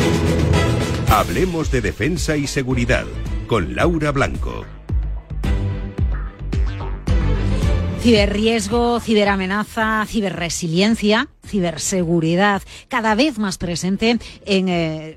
Hablemos de defensa y seguridad con Laura Blanco. Ciberriesgo, ciberamenaza, ciberresiliencia, ciberseguridad, cada vez más presente en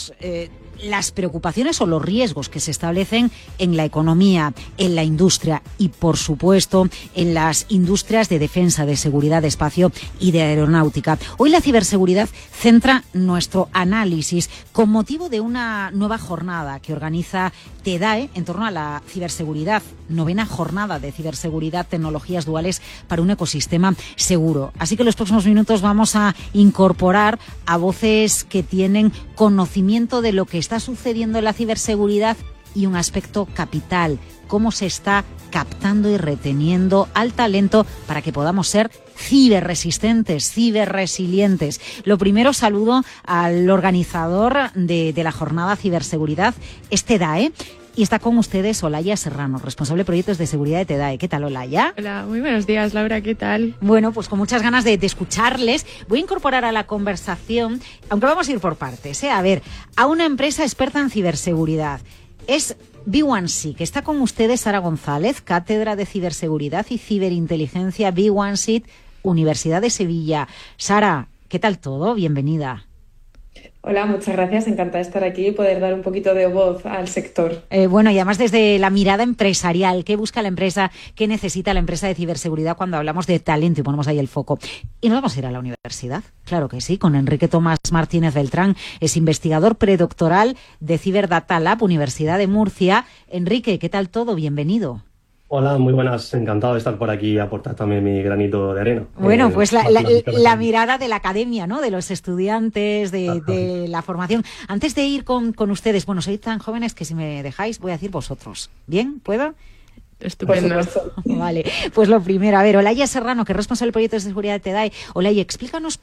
las preocupaciones o los riesgos que se establecen en la economía, en la industria y, por supuesto, en las industrias de defensa, de seguridad, de espacio y de aeronáutica. Hoy la ciberseguridad centra nuestro análisis con motivo de una nueva jornada que organiza TEDAE en torno a la ciberseguridad, 9ª jornada de ciberseguridad, tecnologías duales para un ecosistema seguro. Así que en los próximos minutos vamos a incorporar a voces que tienen conocimiento de lo que está sucediendo en la ciberseguridad y un aspecto capital, cómo se está captando y reteniendo al talento para que podamos ser ciberresistentes, ciberresilientes. Lo primero, saludo al organizador de la jornada ciberseguridad, TEDAE, y está con ustedes Olaya Serrano, responsable de proyectos de seguridad de TEDAE. ¿Qué tal, Olaya? Hola, muy buenos días, Laura, ¿qué tal? Bueno, pues con muchas ganas de escucharles. Voy a incorporar a la conversación, aunque vamos a ir por partes, a ver, a una empresa experta en ciberseguridad. Es B1C, que está con ustedes Sara González, Cátedra de Ciberseguridad y Ciberinteligencia B1C, Universidad de Sevilla. Sara, ¿qué tal todo? Bienvenida. Hola, muchas gracias. Encantada de estar aquí y poder dar un poquito de voz al sector. Bueno, y además desde la mirada empresarial, ¿qué busca la empresa? ¿Qué necesita la empresa de ciberseguridad cuando hablamos de talento y ponemos ahí el foco? Y nos vamos a ir a la universidad, claro que sí, con Enrique Tomás Martínez Beltrán, es investigador predoctoral de Ciberdata Lab, Universidad de Murcia. Enrique, ¿qué tal todo? Bienvenido. Hola, muy buenas. Encantado de estar por aquí y aportar también mi granito de arena. Bueno, pues la mirada de la academia, ¿no? De los estudiantes, de la formación. Antes de ir con ustedes, bueno, sois tan jóvenes que si me dejáis voy a decir vosotros. ¿Bien? ¿Puedo? Estupendo. Vale, pues lo primero, a ver, Olaya Serrano, que es responsable de proyectos de seguridad de TEDAE. Olaya, explícanos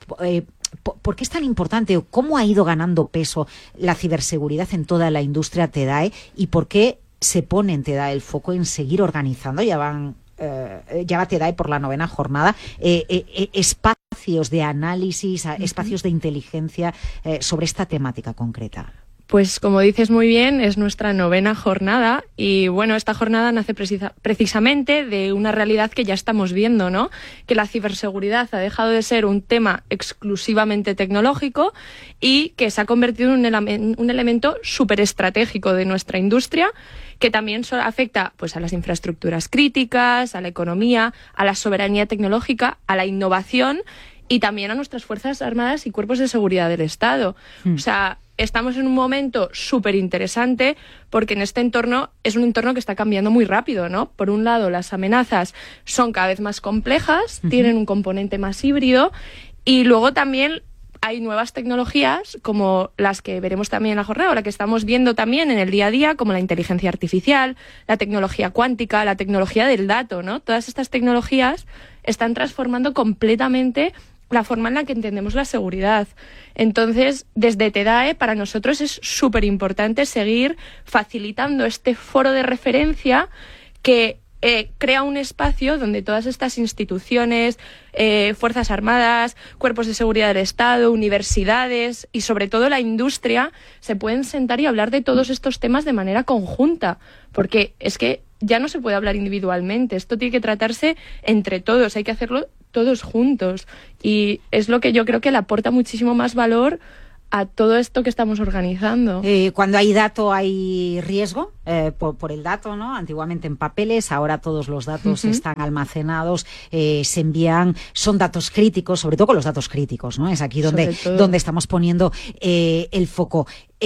por qué es tan importante o cómo ha ido ganando peso la ciberseguridad en toda la industria TEDAE y por qué se pone en TEDAE el foco en seguir organizando, ya va TEDAE por la 9ª jornada, espacios de análisis, espacios de inteligencia sobre esta temática concreta. Pues como dices muy bien, es nuestra 9ª jornada y bueno, esta jornada nace precisamente de una realidad que ya estamos viendo, ¿no? Que la ciberseguridad ha dejado de ser un tema exclusivamente tecnológico y que se ha convertido en un elemento súper estratégico de nuestra industria, que también afecta pues a las infraestructuras críticas, a la economía, a la soberanía tecnológica, a la innovación y también a nuestras Fuerzas Armadas y cuerpos de seguridad del Estado. O sea, estamos en un momento súper interesante porque en este entorno es un entorno que está cambiando muy rápido, ¿no? Por un lado, las amenazas son cada vez más complejas, tienen un componente más híbrido y luego también hay nuevas tecnologías como las que veremos también en la jornada, o la que estamos viendo también en el día a día, como la inteligencia artificial, la tecnología cuántica, la tecnología del dato, ¿no? Todas estas tecnologías están transformando completamente la forma en la que entendemos la seguridad. Entonces, desde TEDAE, para nosotros es súper importante seguir facilitando este foro de referencia que crea un espacio donde todas estas instituciones, Fuerzas Armadas, cuerpos de seguridad del Estado, universidades y sobre todo la industria se pueden sentar y hablar de todos estos temas de manera conjunta, porque es que ya no se puede hablar individualmente, esto tiene que tratarse entre todos, hay que hacerlo todos juntos y es lo que yo creo que le aporta muchísimo más valor a todo esto que estamos organizando. Cuando hay dato hay riesgo por el dato, ¿no? Antiguamente en papeles, ahora todos los datos están almacenados, se envían, son datos críticos, sobre todo con los datos críticos, ¿no? Es aquí donde estamos poniendo el foco.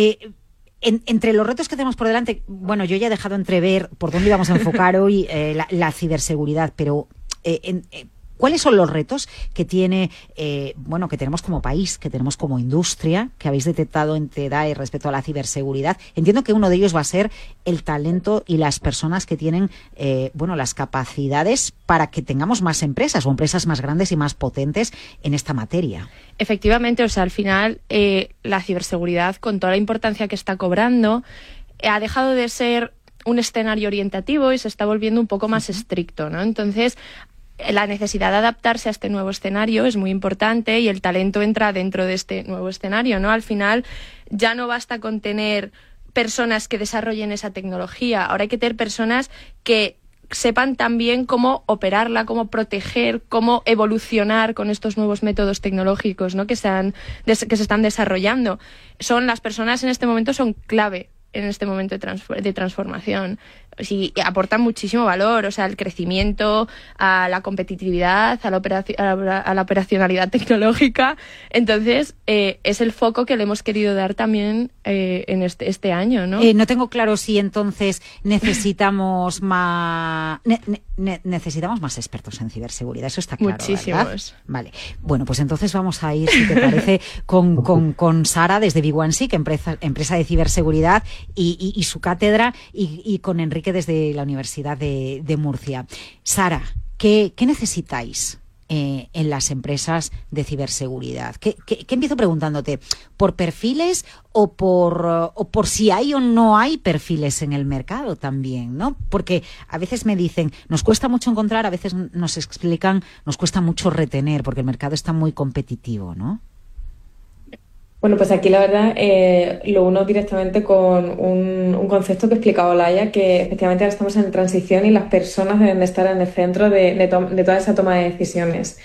Entre los retos que tenemos por delante, bueno, yo ya he dejado entrever por dónde íbamos a enfocar hoy la ciberseguridad, pero ¿cuáles son los retos que tiene, que tenemos como país, que tenemos como industria, que habéis detectado en TEDAE respecto a la ciberseguridad? Entiendo que uno de ellos va a ser el talento y las personas que tienen, las capacidades para que tengamos más empresas o empresas más grandes y más potentes en esta materia. Efectivamente, o sea, al final la ciberseguridad, con toda la importancia que está cobrando, ha dejado de ser un escenario orientativo y se está volviendo un poco más estricto, ¿no? Entonces, la necesidad de adaptarse a este nuevo escenario es muy importante y el talento entra dentro de este nuevo escenario, ¿no? Al final ya no basta con tener personas que desarrollen esa tecnología, ahora hay que tener personas que sepan también cómo operarla, cómo proteger, cómo evolucionar con estos nuevos métodos tecnológicos, ¿no? que se están desarrollando. Las personas en este momento son clave en este momento de transformación. Sí, aportan muchísimo valor, o sea, al crecimiento, a la competitividad, a la operacionalidad tecnológica. Entonces, es el foco que le hemos querido dar también en este año, ¿no? No tengo claro si entonces necesitamos más expertos en ciberseguridad, eso está claro, muchísimos. ¿verdad? Vale. Bueno, pues entonces vamos a ir, si te parece, con Sara desde Big1SIG, empresa de ciberseguridad y su cátedra, y con Enrique desde la Universidad de Murcia. Sara, ¿qué necesitáis en las empresas de ciberseguridad? ¿Qué empiezo preguntándote? ¿Por perfiles o por si hay o no hay perfiles en el mercado también, ¿no? Porque a veces me dicen, nos cuesta mucho encontrar, a veces nos explican, nos cuesta mucho retener, porque el mercado está muy competitivo, ¿no? Bueno, pues aquí la verdad lo uno directamente con un concepto que explicaba Olaya, que efectivamente ahora estamos en transición y las personas deben de estar en el centro de toda esa toma de decisiones.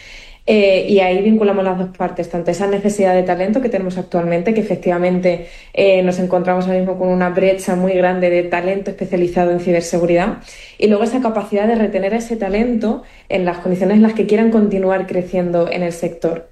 Y ahí vinculamos las dos partes, tanto esa necesidad de talento que tenemos actualmente, que efectivamente nos encontramos ahora mismo con una brecha muy grande de talento especializado en ciberseguridad, y luego esa capacidad de retener a ese talento en las condiciones en las que quieran continuar creciendo en el sector.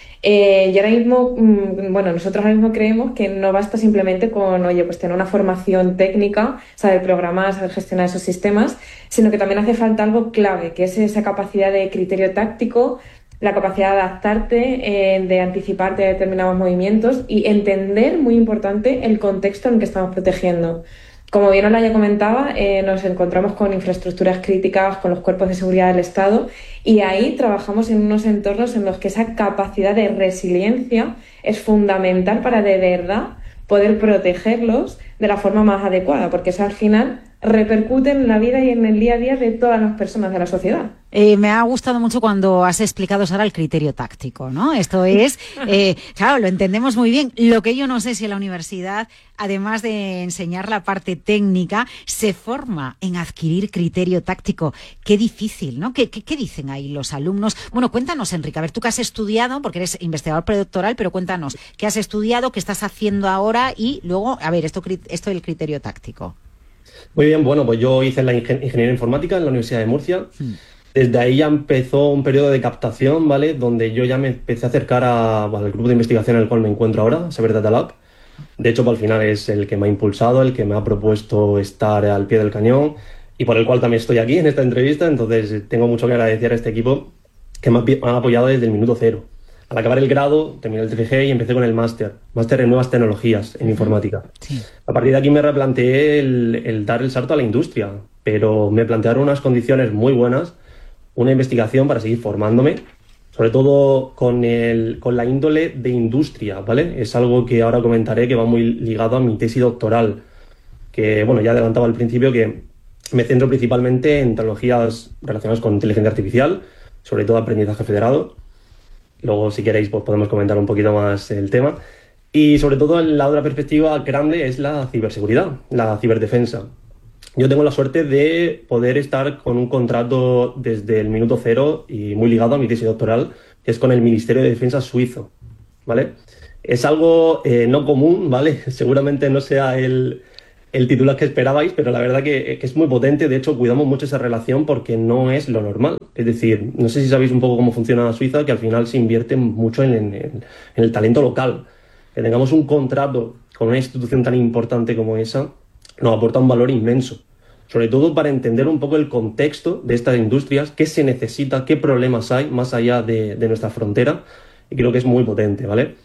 Y ahora mismo, nosotros ahora mismo creemos que no basta simplemente con, pues tener una formación técnica, saber programar, saber gestionar esos sistemas, sino que también hace falta algo clave, que es esa capacidad de criterio táctico, la capacidad de adaptarte, de anticiparte a determinados movimientos y entender, muy importante, el contexto en el que estamos protegiendo. Como bien Olaya comentaba, nos encontramos con infraestructuras críticas, con los cuerpos de seguridad del Estado, y ahí trabajamos en unos entornos en los que esa capacidad de resiliencia es fundamental para de verdad poder protegerlos de la forma más adecuada, porque eso al final repercute en la vida y en el día a día de todas las personas de la sociedad. Me ha gustado mucho cuando has explicado, Sara, el criterio táctico, ¿no? Esto es, claro, lo entendemos muy bien. Lo que yo no sé si la universidad, además de enseñar la parte técnica, se forma en adquirir criterio táctico. Qué difícil, ¿no? ¿Qué dicen ahí los alumnos? Bueno, cuéntanos, Enrique, a ver, tú que has estudiado, porque eres investigador predoctoral, pero cuéntanos, ¿qué has estudiado, qué estás haciendo ahora? Y luego, a ver, esto del criterio táctico. Muy bien, bueno, pues yo hice la ingeniería informática en la Universidad de Murcia. Desde ahí ya empezó un periodo de captación, ¿vale? Donde yo ya me empecé a acercar al grupo de investigación en el cual me encuentro ahora, Cyber Data Lab. De hecho, al final es el que me ha impulsado, el que me ha propuesto estar al pie del cañón y por el cual también estoy aquí en esta entrevista. Entonces, tengo mucho que agradecer a este equipo que me ha apoyado desde el minuto cero. Al acabar el grado, terminé el TFG y empecé con el máster en nuevas tecnologías en informática. Sí. A partir de aquí me replanteé el dar el salto a la industria, pero me plantearon unas condiciones muy buenas, una investigación para seguir formándome, sobre todo con la índole de industria, ¿vale? Es algo que ahora comentaré que va muy ligado a mi tesis doctoral, que, bueno, ya adelantaba al principio que me centro principalmente en tecnologías relacionadas con inteligencia artificial, sobre todo aprendizaje federado. Luego, si queréis, pues podemos comentar un poquito más el tema. Y sobre todo, la otra perspectiva grande es la ciberseguridad, la ciberdefensa. Yo tengo la suerte de poder estar con un contrato desde el minuto cero y muy ligado a mi tesis doctoral, que es con el Ministerio de Defensa suizo, ¿vale? Es algo no común, ¿vale? Seguramente no sea el titular que esperabais, pero la verdad que es muy potente. De hecho, cuidamos mucho esa relación porque no es lo normal. Es decir, no sé si sabéis un poco cómo funciona Suiza, que al final se invierte mucho en el talento local. Que tengamos un contrato con una institución tan importante como esa nos aporta un valor inmenso. Sobre todo para entender un poco el contexto de estas industrias, qué se necesita, qué problemas hay más allá de nuestra frontera. Y creo que es muy potente, ¿vale?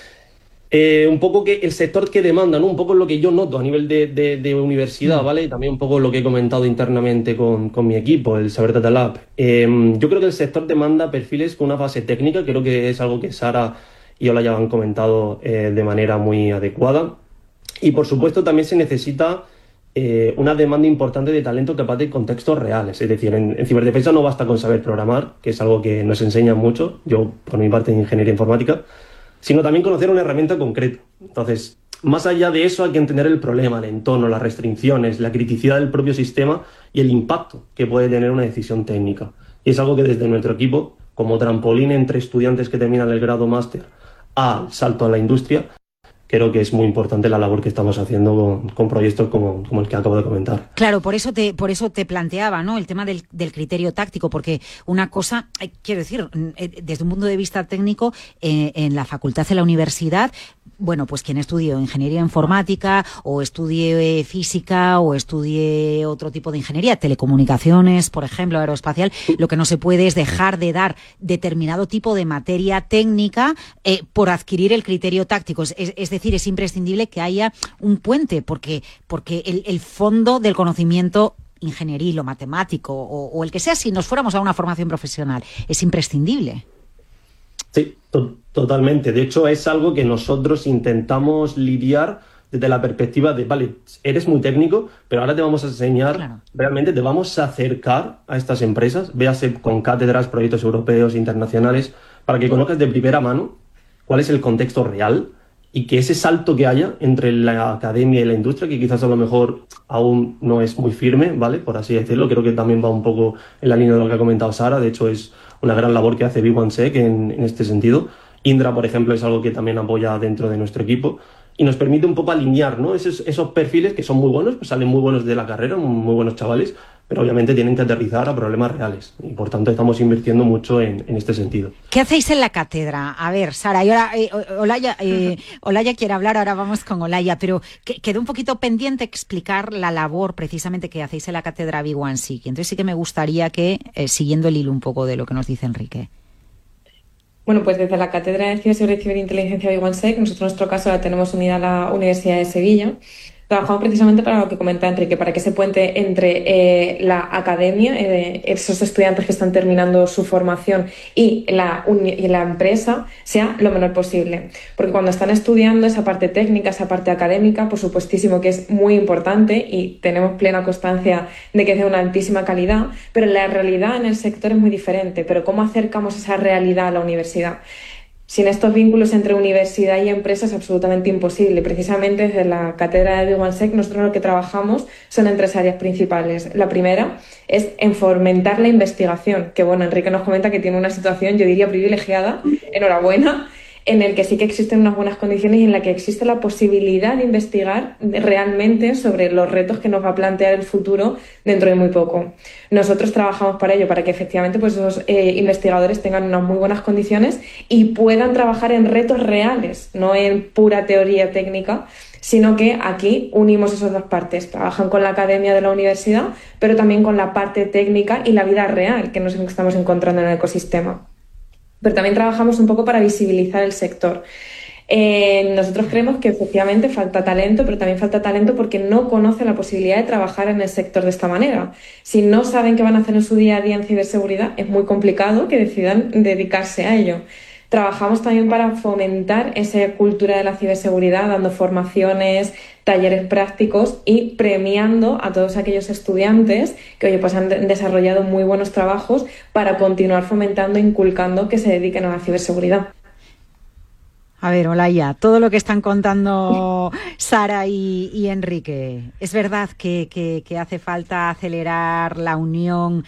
Un poco que el sector que demanda, ¿no? Un poco lo que yo noto a nivel de universidad, ¿vale? Y también un poco lo que he comentado internamente con mi equipo, el Cyber Data Lab. Yo creo que el sector demanda perfiles con una base técnica, creo que es algo que Sara y Ola ya han comentado de manera muy adecuada. Y por supuesto también se necesita una demanda importante de talento capaz de contextos reales. Es decir, en ciberdefensa no basta con saber programar, que es algo que nos enseñan mucho, yo por mi parte en ingeniería informática, sino también conocer una herramienta concreta. Entonces, más allá de eso hay que entender el problema, el entorno, las restricciones, la criticidad del propio sistema y el impacto que puede tener una decisión técnica. Y es algo que desde nuestro equipo, como trampolín entre estudiantes que terminan el grado máster al salto a la industria, creo que es muy importante la labor que estamos haciendo con proyectos como el que acabo de comentar. Claro, por eso te planteaba, ¿no?, el tema del criterio táctico, porque una cosa, quiero decir, desde un punto de vista técnico, en la facultad, en la universidad, bueno, pues quien estudie ingeniería informática o estudie física o estudie otro tipo de ingeniería, telecomunicaciones, por ejemplo, aeroespacial, lo que no se puede es dejar de dar determinado tipo de materia técnica por adquirir el criterio táctico. Es decir, es imprescindible que haya un puente, porque el fondo del conocimiento ingenieril o matemático o el que sea, si nos fuéramos a una formación profesional, es imprescindible. Sí, totalmente. De hecho, es algo que nosotros intentamos lidiar desde la perspectiva de, vale, eres muy técnico, pero ahora te vamos a enseñar, claro, realmente te vamos a acercar a estas empresas, véase con cátedras, proyectos europeos, internacionales, para que conozcas de primera mano cuál es el contexto real y que ese salto que haya entre la academia y la industria, que quizás a lo mejor aún no es muy firme, ¿vale?, por así decirlo, creo que también va un poco en la línea de lo que ha comentado Sara. De hecho, es una gran labor que hace B1SEC en este sentido. Indra, por ejemplo, es algo que también apoya dentro de nuestro equipo y nos permite un poco alinear, ¿no?, esos perfiles que son muy buenos, pues salen muy buenos de la carrera, muy buenos chavales, pero obviamente tienen que aterrizar a problemas reales y por tanto estamos invirtiendo mucho en este sentido. ¿Qué hacéis en la cátedra? A ver, Sara, y ahora Olaya quiere hablar, ahora vamos con Olaya, pero quedó un poquito pendiente explicar la labor precisamente que hacéis en la cátedra B1SEC. Entonces sí que me gustaría que, siguiendo el hilo un poco de lo que nos dice Enrique. Bueno, pues desde la Cátedra de Ciberseguridad y Ciberinteligencia B1SEC, nosotros en nuestro caso la tenemos unida a la Universidad de Sevilla. Trabajamos precisamente para lo que comenta Enrique, para que ese puente entre la academia, esos estudiantes que están terminando su formación y la empresa sea lo menor posible. Porque cuando están estudiando esa parte técnica, esa parte académica, por supuestísimo que es muy importante y tenemos plena constancia de que es de una altísima calidad, pero la realidad en el sector es muy diferente. Pero ¿cómo acercamos esa realidad a la universidad? Sin estos vínculos entre universidad y empresa es absolutamente imposible. Precisamente desde la cátedra de B1SEC nosotros lo que trabajamos son en 3 áreas principales. La primera es en fomentar la investigación, que bueno, Enrique nos comenta que tiene una situación, yo diría, privilegiada, enhorabuena, en el que sí que existen unas buenas condiciones y en la que existe la posibilidad de investigar realmente sobre los retos que nos va a plantear el futuro dentro de muy poco. Nosotros trabajamos para ello, para que efectivamente pues esos investigadores tengan unas muy buenas condiciones y puedan trabajar en retos reales, no en pura teoría técnica, sino que aquí unimos esas dos partes. Trabajan con la academia de la universidad, pero también con la parte técnica y la vida real que nos estamos encontrando en el ecosistema. Pero también trabajamos un poco para visibilizar el sector. Nosotros creemos que efectivamente falta talento, pero también falta talento porque no conocen la posibilidad de trabajar en el sector de esta manera. Si no saben qué van a hacer en su día a día en ciberseguridad, es muy complicado que decidan dedicarse a ello. Trabajamos también para fomentar esa cultura de la ciberseguridad, dando formaciones, talleres prácticos y premiando a todos aquellos estudiantes que pues han desarrollado muy buenos trabajos para continuar fomentando e inculcando que se dediquen a la ciberseguridad. A ver, Olaya, todo lo que están contando Sara y Enrique, ¿es verdad que hace falta acelerar la unión,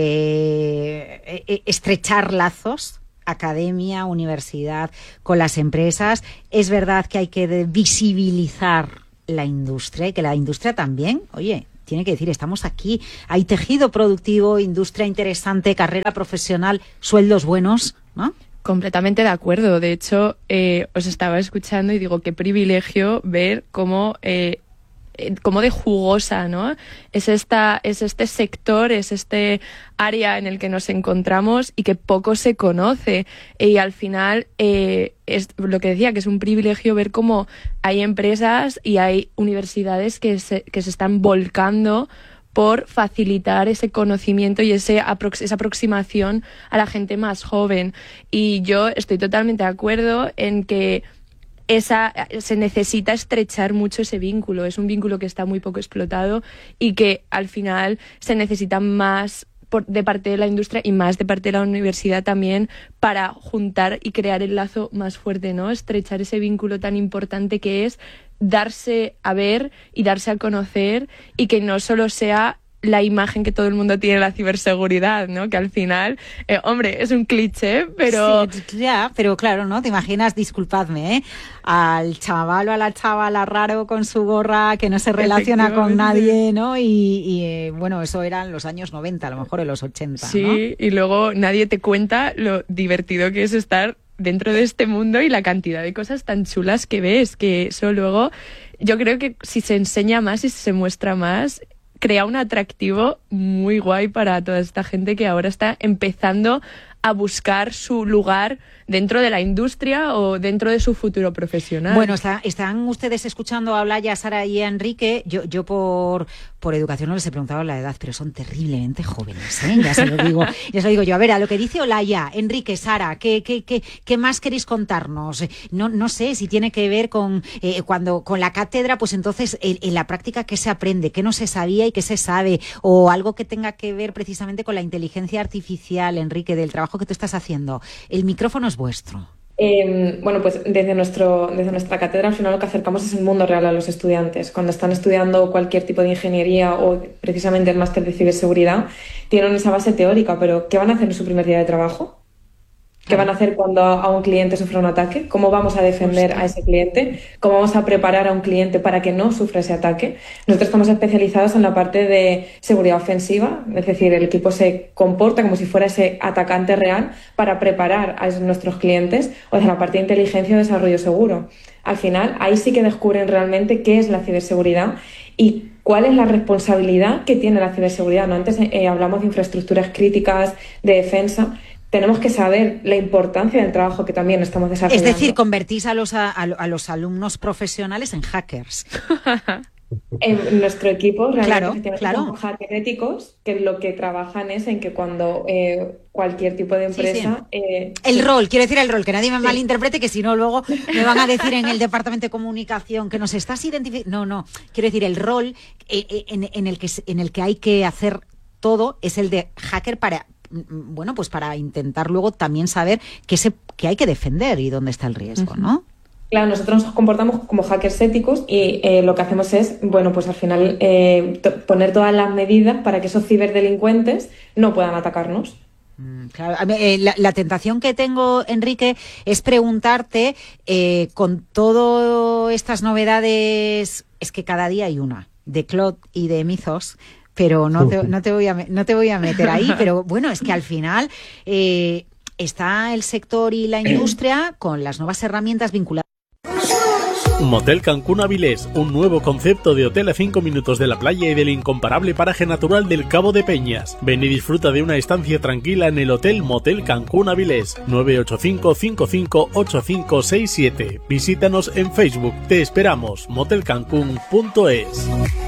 estrechar lazos? Academia, universidad, con las empresas. Es verdad que hay que visibilizar la industria y que la industria también, oye, tiene que decir, estamos aquí, hay tejido productivo, industria interesante, carrera profesional, sueldos buenos, ¿no? Completamente de acuerdo. De hecho, os estaba escuchando y digo, qué privilegio ver cómo de jugosa, ¿no?, es este sector, es este área en el que nos encontramos y que poco se conoce. Y al final es lo que decía, que es un privilegio ver cómo hay empresas y hay universidades que se están volcando por facilitar ese conocimiento y esa aproximación a la gente más joven. Y yo estoy totalmente de acuerdo en que se necesita estrechar mucho ese vínculo. Es un vínculo que está muy poco explotado y que al final se necesita más de parte de la industria y más de parte de la universidad también para juntar y crear el lazo más fuerte, ¿no? Estrechar ese vínculo tan importante que es darse a ver y darse a conocer, y que no solo sea la imagen que todo el mundo tiene de la ciberseguridad, ¿no? Que al final, hombre, es un cliché, pero... Sí, ya, pero claro, ¿no? Te imaginas, disculpadme, al chaval o a la chavala raro con su gorra que no se relaciona con nadie, ¿no? Y bueno, eso eran los años 90, a lo mejor en los 80, sí, ¿no? Y luego nadie te cuenta lo divertido que es estar dentro de este mundo y la cantidad de cosas tan chulas que ves, que eso luego, yo creo que si se enseña más y se muestra más, crea un atractivo muy guay para toda esta gente que ahora está empezando a buscar su lugar dentro de la industria o dentro de su futuro profesional. Bueno, están ustedes escuchando a Olaya, a Sara y a Enrique. Yo por educación no les he preguntado la edad, pero son terriblemente jóvenes, ¿eh? Ya se lo digo yo. A ver, a lo que dice Olaya, Enrique, Sara, ¿qué más queréis contarnos? No sé si tiene que ver con con la cátedra, pues entonces en la práctica, ¿qué se aprende? ¿Qué no se sabía y qué se sabe? O algo que tenga que ver precisamente con la inteligencia artificial, Enrique, del trabajo que tú estás haciendo. El micrófono es vuestro. Bueno, pues desde nuestra cátedra al final lo que acercamos es el mundo real a los estudiantes. Cuando están estudiando cualquier tipo de ingeniería o precisamente el máster de ciberseguridad, tienen esa base teórica, pero ¿qué van a hacer en su primer día de trabajo? ¿Qué van a hacer cuando a un cliente sufra un ataque? ¿Cómo vamos a defender a ese cliente? ¿Cómo vamos a preparar a un cliente para que no sufra ese ataque? Nosotros estamos especializados en la parte de seguridad ofensiva, es decir, el equipo se comporta como si fuera ese atacante real para preparar a nuestros clientes, o de la parte de inteligencia y desarrollo seguro. Al final, ahí sí que descubren realmente qué es la ciberseguridad y cuál es la responsabilidad que tiene la ciberseguridad, ¿no? Antes hablamos de infraestructuras críticas, de defensa. Tenemos que saber la importancia del trabajo que también estamos desarrollando. Es decir, convertís a los alumnos profesionales en hackers. En nuestro equipo realmente claro. Somos hackers éticos, que lo que trabajan es en que cuando cualquier tipo de empresa... El rol, quiero decir el rol, que nadie me malinterprete, que si no luego me van a decir en el departamento de comunicación que nos estás identificando... No, quiero decir el rol en el que hay que hacer todo es el de hacker para intentar luego también saber qué hay que defender y dónde está el riesgo, ¿no? Claro, nosotros nos comportamos como hackers éticos y lo que hacemos es, pues al final poner todas las medidas para que esos ciberdelincuentes no puedan atacarnos. Claro, la tentación que tengo, Enrique, es preguntarte, con todas estas novedades, es que cada día hay una, de Claude y de Mythos, pero no te voy a meter ahí, pero bueno, es que al final está el sector y la industria con las nuevas herramientas vinculadas. Motel Cancún Avilés, un nuevo concepto de hotel a 5 minutos de la playa y del incomparable paraje natural del Cabo de Peñas. Ven y disfruta de una estancia tranquila en el Hotel Motel Cancún Avilés, 985-558567. Visítanos en Facebook, te esperamos, motelcancún.es.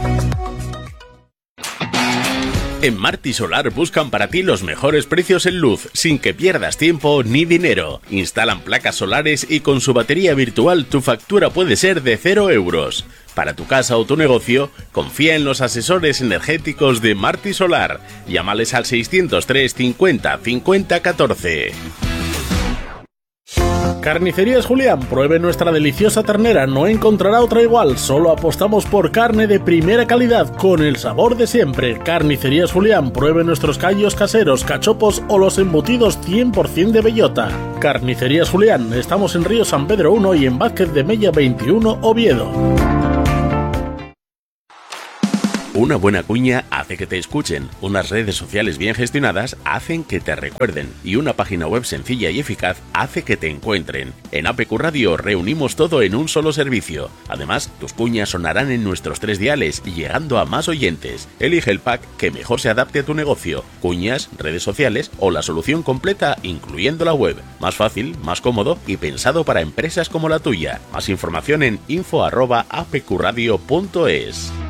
En Marti Solar buscan para ti los mejores precios en luz, sin que pierdas tiempo ni dinero. Instalan placas solares y con su batería virtual tu factura puede ser de 0 euros. Para tu casa o tu negocio, confía en los asesores energéticos de Marti Solar. Llámales al 603 50 50 14. Carnicerías Julián, pruebe nuestra deliciosa ternera, no encontrará otra igual, solo apostamos por carne de primera calidad, con el sabor de siempre. Carnicerías Julián, pruebe nuestros callos caseros, cachopos o los embutidos 100% de bellota. Carnicerías Julián, estamos en Río San Pedro 1 y en Vázquez de Mella 21, Oviedo. Una buena cuña hace que te escuchen, unas redes sociales bien gestionadas hacen que te recuerden y una página web sencilla y eficaz hace que te encuentren. En APQ Radio reunimos todo en un solo servicio. Además, tus cuñas sonarán en nuestros 3 diales, llegando a más oyentes. Elige el pack que mejor se adapte a tu negocio, cuñas, redes sociales o la solución completa incluyendo la web. Más fácil, más cómodo y pensado para empresas como la tuya. Más información en info@apqradio.es.